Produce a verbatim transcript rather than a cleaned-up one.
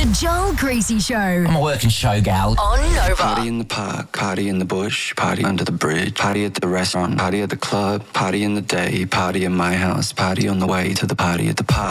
The Joel Greasy Show. I'm a working show gal. On Nova. Party in the park, party in the bush, party under the bridge, party at the restaurant, party at the club, party in the day, party in my house, party on the way to the party at the park.